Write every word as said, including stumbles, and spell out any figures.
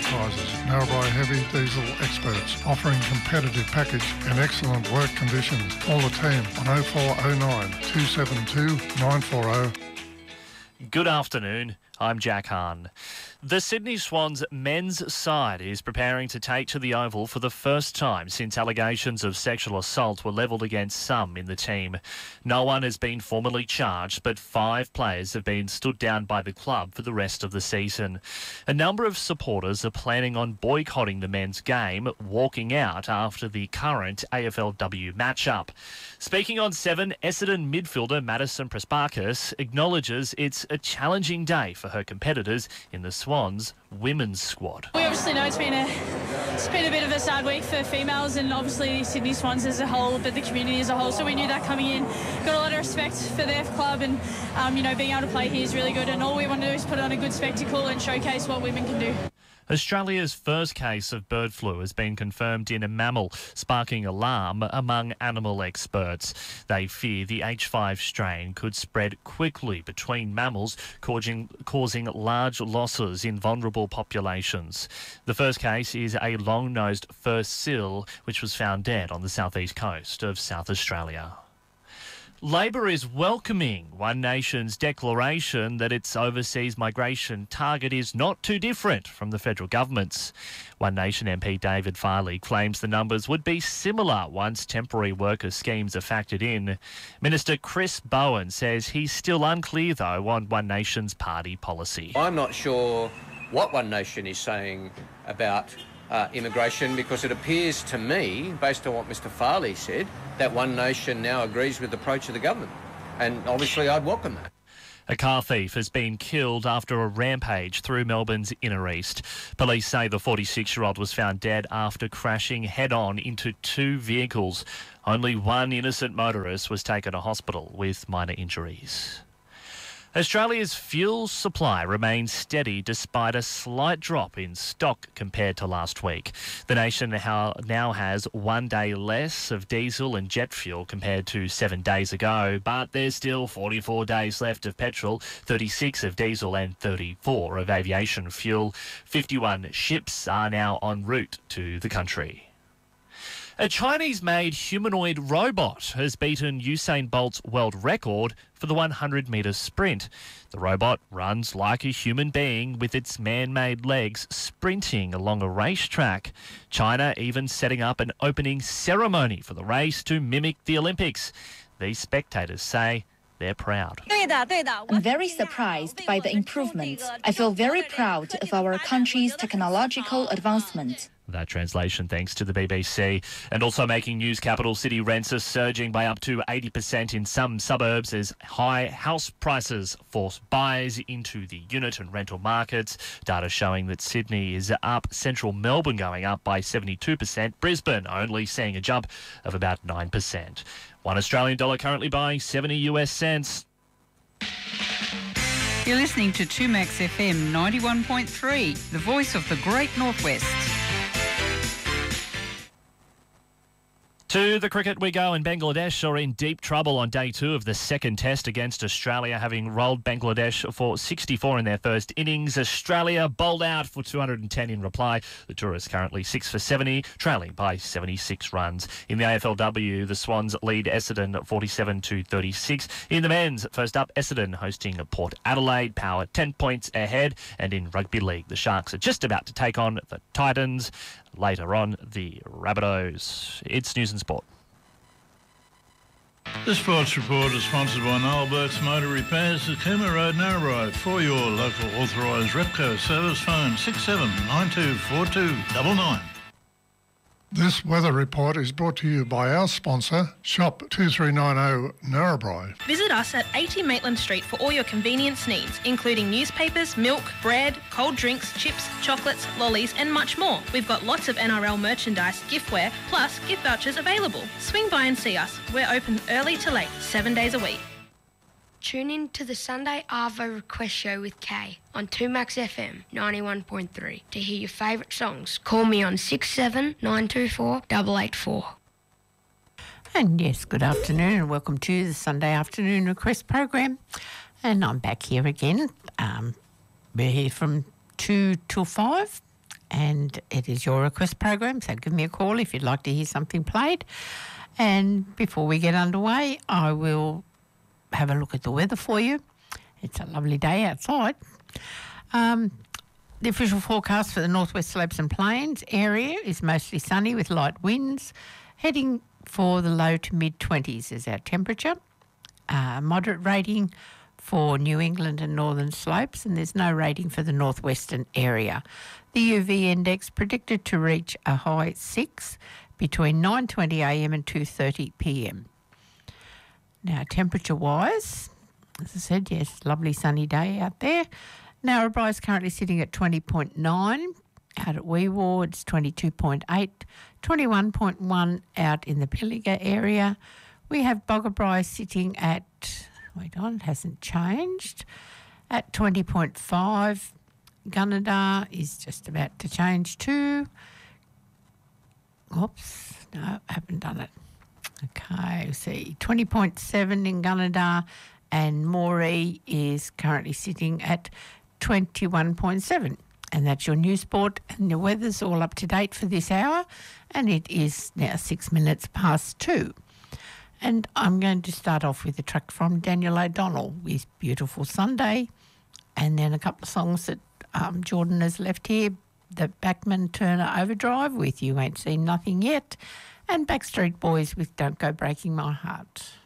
Enterprises, Narrabri Heavy Diesel experts, offering competitive package and excellent work conditions. Call the team on oh four oh nine, two seven two, nine four oh. Good afternoon, I'm Jack Hahn. The Sydney Swans men's side is preparing to take to the Oval for the first time since allegations of sexual assault were levelled against some in the team. No one has been formally charged, but five players have been stood down by the club for the rest of the season. A number of supporters are planning on boycotting the men's game, walking out after the current A F L W matchup. Speaking on Seven, Essendon midfielder Madison Prespakis acknowledges it's a challenging day for her competitors in the Swans women's squad. We obviously know it's been a it's been a bit of a sad week for females and obviously Sydney Swans as a whole, but the community as a whole. So we knew that coming in. Got a lot of respect for their club, and um, you know, being able to play here is really good. And all we want to do is put on a good spectacle and showcase what women can do. Australia's first case of bird flu has been confirmed in a mammal, sparking alarm among animal experts. They fear the H five strain could spread quickly between mammals, causing, causing large losses in vulnerable populations. The first case is a long-nosed fur seal, which was found dead on the southeast coast of South Australia. Labor is welcoming One Nation's declaration that its overseas migration target is not too different from the federal government's. One Nation M P David Farley claims the numbers would be similar once temporary worker schemes are factored in. Minister Chris Bowen says he's still unclear, though, on One Nation's party policy. I'm not sure what One Nation is saying about Uh, immigration, because it appears to me, based on what Mr Farley said, that One Nation now agrees with the approach of the government. And obviously I'd welcome that. A car thief has been killed after a rampage through Melbourne's inner east. Police say the forty-six-year-old was found dead after crashing head-on into two vehicles. Only one innocent motorist was taken to hospital with minor injuries. Australia's fuel supply remains steady despite a slight drop in stock compared to last week. The nation now has one day less of diesel and jet fuel compared to seven days ago, but there's still forty-four days left of petrol, thirty-six of diesel and thirty-four of aviation fuel. fifty-one ships are now en route to the country. A Chinese-made humanoid robot has beaten Usain Bolt's world record for the one hundred metre sprint. The robot runs like a human being with its man-made legs sprinting along a racetrack. China even setting up an opening ceremony for the race to mimic the Olympics. These spectators say they're proud. I'm very surprised by the improvements. I feel very proud of our country's technological advancement. That translation thanks to the B B C. And also making news, capital city rents are surging by up to eighty percent in some suburbs as high house prices force buyers into the unit and rental markets. Data showing that Sydney is up, central Melbourne going up by seventy-two percent, Brisbane only seeing a jump of about nine percent. One Australian dollar currently buying seventy US cents. You're listening to two Max F M ninety-one point three, the voice of the Great Northwest. To the cricket we go, and Bangladesh are in deep trouble on day two of the second test against Australia, having rolled Bangladesh for sixty-four in their first innings. Australia bowled out for two hundred ten in reply. The Tourists currently six for seventy, trailing by seventy-six runs. In the A F L W, the Swans lead Essendon forty-seven to thirty-six. In the men's, first up, Essendon hosting Port Adelaide, Power ten points ahead. And in Rugby League, the Sharks are just about to take on the Titans. Later on, the Rabbitohs. It's News and Sport. The Sports Report is sponsored by Noel Burke's Motor Repairs at Cooma Road, Narrabri. For your local authorised Repco service, phone six seven nine two four two nine nine. This weather report is brought to you by our sponsor, Shop two three nine zero Narrabri. Visit us at eighty Maitland Street for all your convenience needs, including newspapers, milk, bread, cold drinks, chips, chocolates, lollies and much more. We've got lots of N R L merchandise, giftware, plus gift vouchers available. Swing by and see us. We're open early to late, seven days a week. Tune in to the Sunday Arvo Request Show with Kay on two Max F M ninety-one point three. To hear your favourite songs, call me on six seven nine two four eight eight four. And yes, good afternoon and welcome to the Sunday Afternoon Request program. And I'm back here again. Um, we're here from two till five and it is your request program, so give me a call if you'd like to hear something played. And before we get underway, I will have a look at the weather for you. It's a lovely day outside. Um, the official forecast for the Northwest Slopes and Plains area is mostly sunny with light winds, heading for the low to mid-twenties is our temperature. Uh, moderate rating for New England and Northern Slopes, and there's no rating for the northwestern area. The U V index predicted to reach a high six between nine twenty a m and two thirty p m. Now, temperature-wise, as I said, yes, lovely sunny day out there. Narrabri is currently sitting at twenty point nine. Out at Weewar, it's twenty-two point eight. twenty-one point one out in the Pilliga area. We have Boggabri sitting at, wait on, it hasn't changed, at twenty point five. Gunnedah is just about to change too. Oops, no, haven't done it. Okay, see, twenty point seven in Gunnedah, and Moree is currently sitting at twenty-one point seven. And that's your news sport, and the weather's all up to date for this hour, and it is now six minutes past two. And I'm going to start off with a track from Daniel O'Donnell with Beautiful Sunday, and then a couple of songs that um, Jordan has left here, the Bachman Turner Overdrive with You Ain't Seen Nothing Yet, and Backstreet Boys with Don't Go Breaking My Heart.